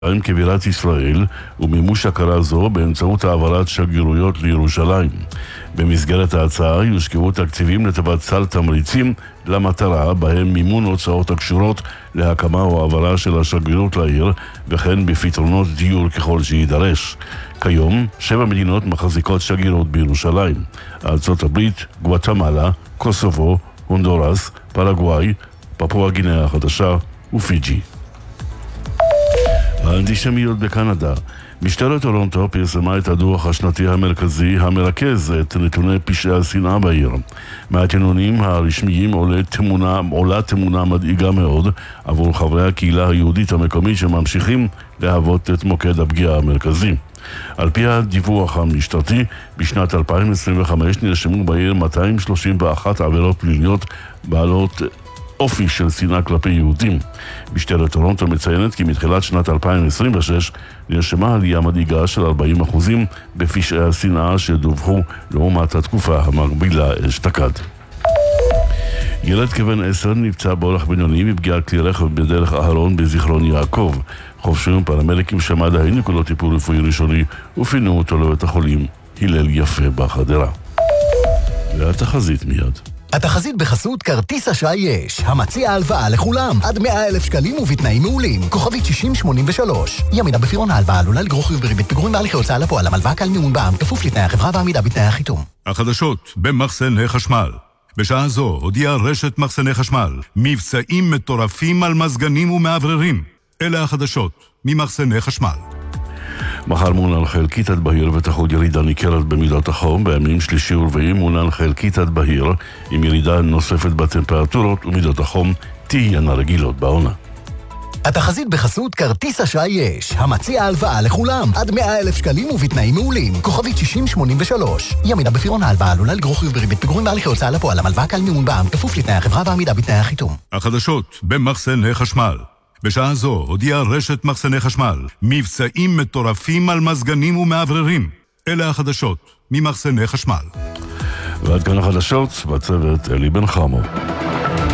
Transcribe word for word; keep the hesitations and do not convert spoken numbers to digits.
כבירת ישראל ומימוש הכרה זו באמצעות העברת שגרירויות לירושלים. במסגרת ההצעה יושקעו תקציבים לטובת סל תמריצים למטרה בהם מימון הוצאות הקשורות להקמה או העברה של השגרירות לעיר וכן בפתרונות דיור ככל שידרש. כיום שבע מדינות מחזיקות שגרירות בירושלים: ארצות הברית, גואטמלה, קוסובו, הונדורס, פרגוואי, פפואה גינאה החדשה ופיג'י. האנטישמיות בקנדה. משטרת טורונטו פרסמה את הדוח השנתי המרכזי המרכז את נתוני פשעי השנאה בעיר. מהתנונים הרשמיים עולה תמונה, עולה תמונה מדאיגה מאוד עבור חברי הקהילה היהודית המקומית שממשיכים להוות את מוקד הפגיעה המרכזי. על פי הדיווח המשטרתי, בשנת אלפיים עשרים וחמש נרשמו בעיר מאתיים שלושים ואחת עבירות פליליות בעלות אופי של שנאה כלפי יהודים. משטרת טורונטו מציינת כי מתחילת שנת אלפיים עשרים ושש נרשמה עלייה מדאיגה של ארבעים אחוזים בפשעי השנאה שדווחו לעומת התקופה המקבילה אשתקד. ילד כבן עשר נפצע באורח בינוני מפגיעת כלי רכב בדרך אהרון בזיכרון יעקב. חובשים פרמדיקים שמד"א העניקו לו טיפול רפואי ראשוני ופינו אותו לבית החולים הלל יפה בחדרה. והתחזית מיד. התחזית בחסות כרטיס אשראי יש, המציע הלוואה לכולם, עד מאה אלף שקלים ובתנאים מעולים. כוכבית שישים שמונים ושלוש. ימינה בפירעון ההלוואה עלולה לגרור חיוב בריבית פיגורים בהליכי הוצאה לפועל. המלוואה קל מימון בע"מ, כפוף לתנאי החברה ועמידה בתנאי החיתום. החדשות במחסני חשמל. בשעה זו הודיעה רשת מחסני חשמל מבצעים מטורפים על מזגנים ומעבררים. אלה החדשות ממחסני חשמל. מחר מונן חלקית עד בהיר ותחול ירידה ניכרת במידות החום. בימים שלישי ורביעי מונן חלקית עד בהיר עם ירידה נוספת בטמפרטורות ומידות החום תהיינה רגילות בעונה. התחזית בחסות כרטיס אשראי יש, המציע הלוואה לכולם, עד מאה אלף שקלים ובתנאים מעולים. כוכבית שישים שמונים ושלוש. ימינה בפירעון ההלוואה עלולה לגרור חיוב בריבית פיגורים בהליכי הוצאה לפועל. המלוואה קל מימון בע"מ, כפוף לתנאי החברה ועמידה בתנאי החיתום. החדשות במחסני חשמל. בשעה זו הודיעה רשת מחסני חשמל מבצעים מטורפים על מזגנים ומעבררים. אלה החדשות ממחסני חשמל. ועד כאן החדשות, בצוות אלי בן חמו.